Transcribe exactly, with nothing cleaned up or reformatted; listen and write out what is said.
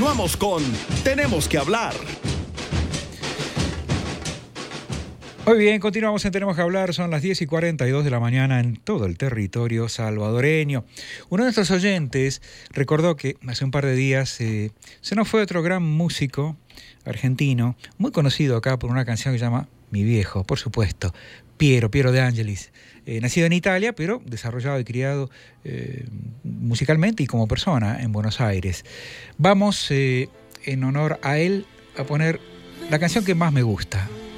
Continuamos con Tenemos que hablar. Muy bien, continuamos en Tenemos que hablar. Son las diez y cuarenta y dos de la mañana en todo el territorio salvadoreño. Uno de nuestros oyentes recordó que hace un par de días eh, se nos fue otro gran músico argentino, muy conocido acá por una canción que se llama Mi Viejo, por supuesto, Piero, Piero de Angelis. Eh, nacido en Italia, pero desarrollado y criado eh, musicalmente y como persona en Buenos Aires. Vamos, eh, en honor a él, a poner la canción que más me gusta.